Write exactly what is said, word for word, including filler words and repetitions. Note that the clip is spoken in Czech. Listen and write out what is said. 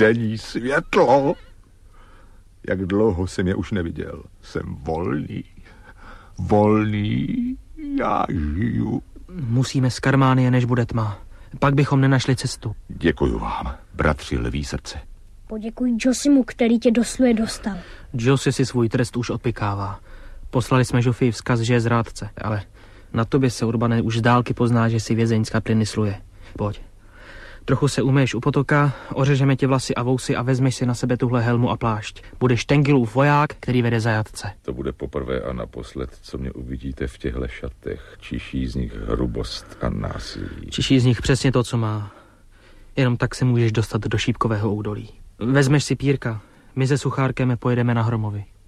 denní světlo. Jak dlouho jsem je už neviděl. Jsem volný. Volný. Já žiju. Musíme z Karmánie, než bude tma. Pak bychom nenašli cestu. Děkuju vám, bratři lví srdce. Poděkuj Josimu, který tě do sluje dostal. Josi si svůj trest už odpykává. Poslali jsme Žofii vzkaz, že je zrádce, ale na tobě se, Urbane, už z dálky pozná, že si vězeňská plyny sluje. Pojď. Trochu se umeješ u potoka, ořežeme ti vlasy a vousy a vezmeš si na sebe tuhle helmu a plášť. Budeš Tengilův voják, který vede zajatce. To bude poprvé a naposled, co mě uvidíte v těchto šatech. Čiší z nich hrubost a násilí. Čiší z nich přesně to, co má. Jenom tak se můžeš dostat do šípkového údolí. Vezmeš si pírka. My se Suchárkem pojedeme na Hromovi.